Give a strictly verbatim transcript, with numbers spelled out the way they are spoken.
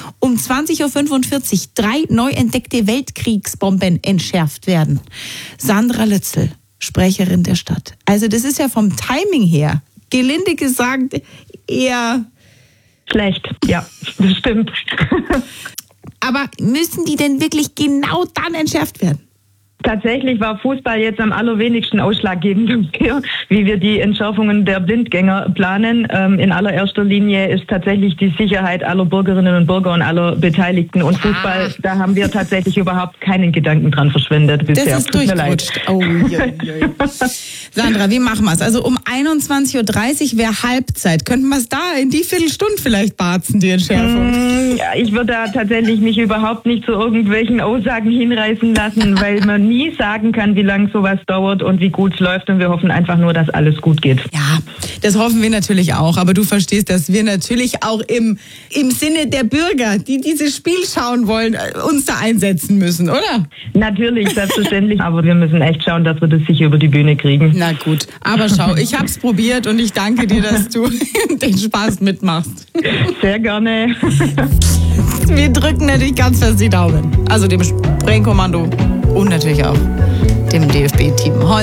um zwanzig Uhr fünfundvierzig drei neu entdeckte Weltkriegsbomben entschärft werden. Sandra Lützel, Sprecherin der Stadt. Also das ist ja vom Timing her, gelinde gesagt, eher schlecht. Ja, das stimmt. Aber müssen die denn wirklich genau dann entschärft werden? Tatsächlich war Fußball jetzt am allerwenigsten ausschlaggebend dafür, wie wir die Entschärfungen der Blindgänger planen. Ähm, in allererster Linie ist tatsächlich die Sicherheit aller Bürgerinnen und Bürger und aller Beteiligten. Und Fußball, ah. da haben wir tatsächlich überhaupt keinen Gedanken dran verschwendet bisher. Das ist Tut mir leid. durchgerutscht. Oh, je, je. Sandra, wie machen wir es? Also um einundzwanzig Uhr dreißig wäre Halbzeit. Könnten wir es da in die Viertelstunde vielleicht barzen, die Entschärfung? Mm, ja, ich würde da tatsächlich mich überhaupt nicht zu irgendwelchen Aussagen hinreißen lassen, weil man nie sagen kann, wie lange sowas dauert und wie gut es läuft. Und wir hoffen einfach nur, dass alles gut geht. Ja, das hoffen wir natürlich auch. Aber du verstehst, dass wir natürlich auch im, im Sinne der Bürger, die dieses Spiel schauen wollen, uns da einsetzen müssen, oder? Natürlich, selbstverständlich. Aber wir müssen echt schauen, dass wir das sicher über die Bühne kriegen. Na gut, aber schau, ich hab's probiert und ich danke dir, dass du den Spaß mitmachst. Sehr gerne. Wir drücken natürlich ganz fest die Daumen. Also dem Sprengkommando und natürlich auch dem D F B-Team.